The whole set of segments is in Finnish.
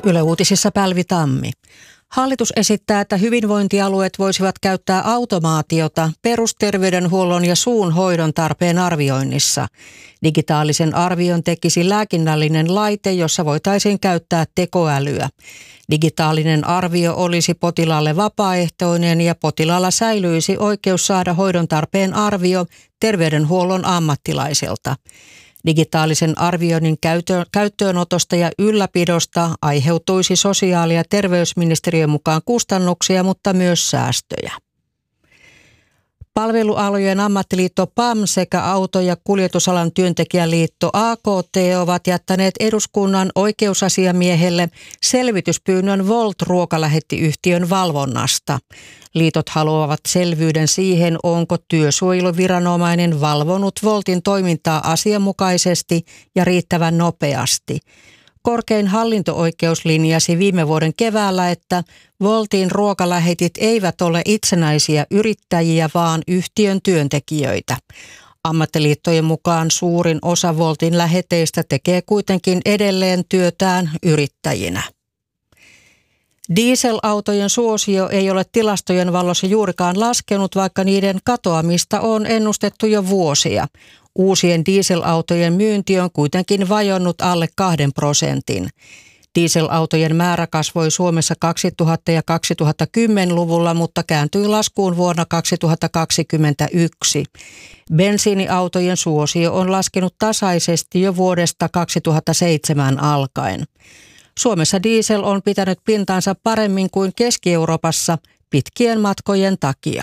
Yle Uutisissa Pälvi Tammi. Hallitus esittää, että hyvinvointialueet voisivat käyttää automaatiota perusterveydenhuollon ja suun hoidon tarpeen arvioinnissa. Digitaalisen arvion tekisi lääkinnällinen laite, jossa voitaisiin käyttää tekoälyä. Digitaalinen arvio olisi potilaalle vapaaehtoinen ja potilaalla säilyisi oikeus saada hoidon tarpeen arvio terveydenhuollon ammattilaiselta. Digitaalisen arvioinnin käyttöönotosta ja ylläpidosta aiheutuisi sosiaali- ja terveysministeriön mukaan kustannuksia, mutta myös säästöjä. Palvelualojen ammattiliitto PAM sekä auto- ja kuljetusalan työntekijäliitto AKT ovat jättäneet eduskunnan oikeusasiamiehelle selvityspyynnön Wolt-ruokalähettiyhtiön valvonnasta. Liitot haluavat selvyyden siihen, onko työsuojeluviranomainen valvonut Woltin toimintaa asianmukaisesti ja riittävän nopeasti. Korkein hallinto-oikeus linjasi viime vuoden keväällä, että Woltin ruokalähetit eivät ole itsenäisiä yrittäjiä, vaan yhtiön työntekijöitä. Ammattiliittojen mukaan suurin osa Woltin läheteistä tekee kuitenkin edelleen työtään yrittäjinä. Dieselautojen suosio ei ole tilastojen valossa juurikaan laskenut, vaikka niiden katoamista on ennustettu jo vuosia. Uusien dieselautojen myynti on kuitenkin vajonnut alle 2%. Dieselautojen määrä kasvoi Suomessa 2000- ja 2010-luvulla, mutta kääntyi laskuun vuonna 2021. Bensiiniautojen suosio on laskenut tasaisesti jo vuodesta 2007 alkaen. Suomessa diesel on pitänyt pintansa paremmin kuin Keski-Euroopassa pitkien matkojen takia.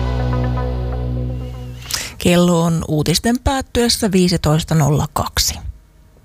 Kello on uutisten päättyessä 15.02.